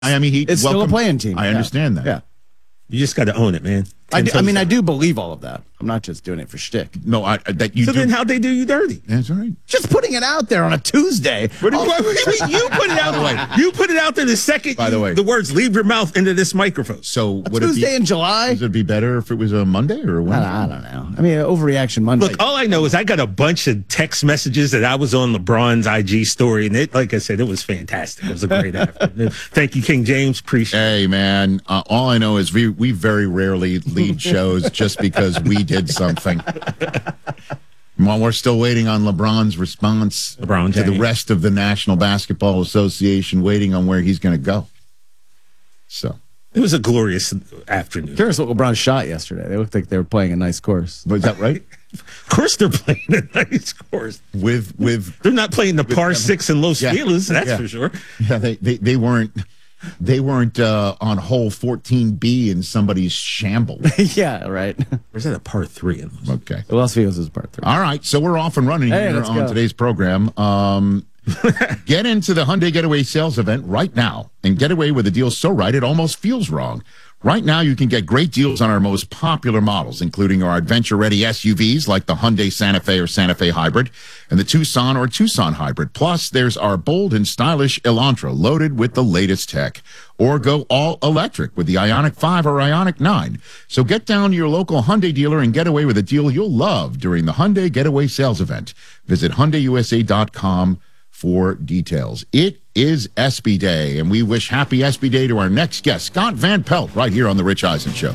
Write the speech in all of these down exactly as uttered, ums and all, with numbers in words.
Miami Heat. It's welcome. still a playing team. I yeah. understand that. Yeah. You just got to own it, man. I, do, I mean, I do believe all of that. I'm not just doing it for shtick. No, I, that you so do. then how'd they do you dirty? That's right. Just putting it out there on a Tuesday. What, oh, what, what, you put it out there. You put it out there the second By the you, way, the words leave your mouth into this microphone. So a would Tuesday it be, in July? Would it be better if it was a Monday or a Wednesday? I don't know. I mean, overreaction Monday. Look, all I know is I got a bunch of text messages that I was on LeBron's I G story, and it, like I said, it was fantastic. It was a great afternoon. Thank you, King James. Appreciate it. Hey, man, uh, all I know is we, we very rarely lead shows just because we did something. While we're still waiting on LeBron's response LeBron to the James. rest of the National Basketball Association, waiting on where he's going to go. So It was a glorious afternoon. Curious what LeBron shot yesterday. They looked like they were playing a nice course. Was that right? Of course they're playing a nice course. With with They're not playing the par six in Los Yeah. Feliz, that's Yeah. for sure. Yeah, they they, they weren't they weren't uh, on hole fourteen B in somebody's shambles. yeah, right. Where's that a par three in Los Okay. Las Vegas is part three. All right, so we're off and running Hey, here let's on go. today's program. Um, get into the Hyundai Getaway sales event right now and get away with a deal so right it almost feels wrong. Right now, you can get great deals on our most popular models, including our adventure-ready S U Vs like the Hyundai Santa Fe or Santa Fe Hybrid and the Tucson or Tucson Hybrid. Plus, there's our bold and stylish Elantra loaded with the latest tech. Or go all electric with the Ioniq five or Ioniq nine. So get down to your local Hyundai dealer and get away with a deal you'll love during the Hyundai Getaway sales event. Visit Hyundai U S A dot com for details. It is S B Day, and we wish happy S B Day to our next guest, Scott Van Pelt, right here on The Rich Eisen Show.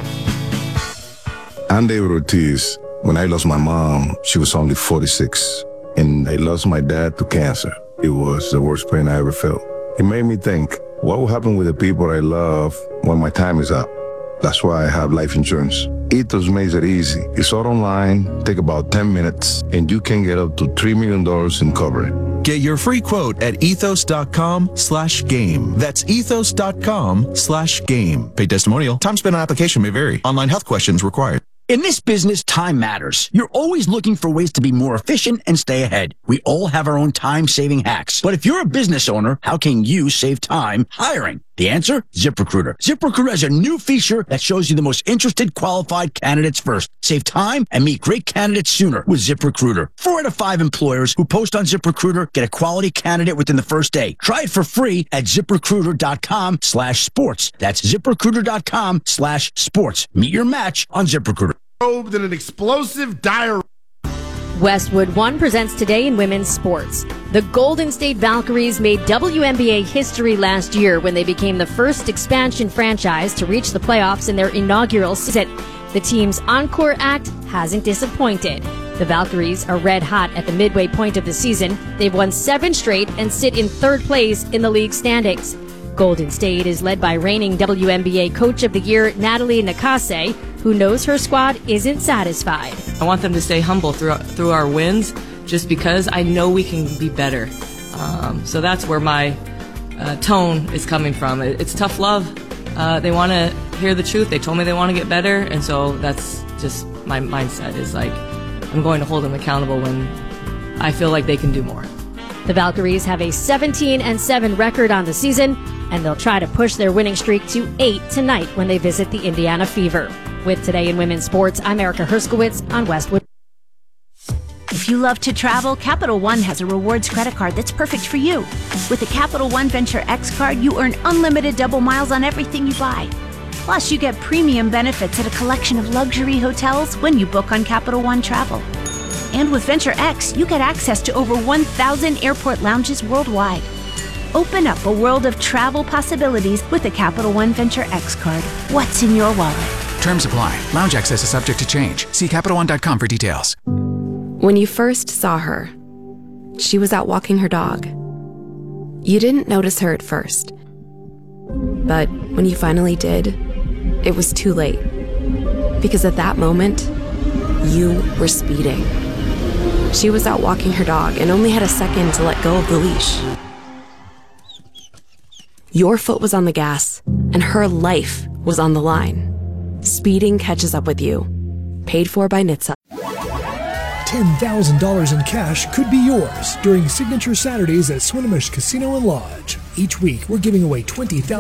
I'm David Ortiz. When I lost my mom, she was only forty-six, and I lost my dad to cancer. It was the worst pain I ever felt. It made me think, what will happen with the people I love when my time is up? That's why I have life insurance. Ethos makes it easy. It's all online, take about ten minutes, and you can get up to three million dollars in coverage. Get your free quote at ethos.com slash game. That's ethos.com slash game. Paid testimonial. Time spent on application may vary. Online health questions required. In this business, time matters. You're always looking for ways to be more efficient and stay ahead. We all have our own time-saving hacks. But if you're a business owner, how can you save time hiring? The answer? ZipRecruiter. ZipRecruiter has a new feature that shows you the most interested qualified candidates first. Save time and meet great candidates sooner with ZipRecruiter. Four out of five employers who post on ZipRecruiter get a quality candidate within the first day. Try it for free at ZipRecruiter.com slash sports. That's ZipRecruiter.com slash sports. Meet your match on ZipRecruiter. Robed in an explosive diarrhea. Westwood One presents Today in Women's Sports. The Golden State Valkyries made W N B A history last year when they became the first expansion franchise to reach the playoffs in their inaugural season. The team's encore act hasn't disappointed. The Valkyries are red hot at the midway point of the season. They've won seven straight and sit in third place in the league standings. Golden State is led by reigning W N B A Coach of the Year Natalie Nakase, who knows her squad isn't satisfied. I want them to stay humble through through our wins, just because I know we can be better. Um, so that's where my uh, tone is coming from. It, it's tough love. Uh, they want to hear the truth. They told me they want to get better, and so that's just my mindset is like, I'm going to hold them accountable when I feel like they can do more. The Valkyries have a seventeen and seven record on the season, and they'll try to push their winning streak to eight tonight when they visit the Indiana Fever. With Today in Women's Sports, I'm Erica Herskowitz on Westwood. If you love to travel, Capital One has a rewards credit card that's perfect for you. With the Capital One Venture X card, you earn unlimited double miles on everything you buy. Plus, you get premium benefits at a collection of luxury hotels when you book on Capital One Travel. And with Venture X, you get access to over one thousand airport lounges worldwide. Open up a world of travel possibilities with the Capital One Venture X card. What's in your wallet? Terms apply. Lounge access is subject to change. See Capital One dot com for details. When you first saw her, she was out walking her dog. You didn't notice her at first. But when you finally did, it was too late. Because at that moment, you were speeding. She was out walking her dog and only had a second to let go of the leash. Your foot was on the gas, and her life was on the line. Speeding catches up with you. Paid for by N H T S A. ten thousand dollars in cash could be yours during Signature Saturdays at Swinomish Casino and Lodge. Each week, we're giving away twenty thousand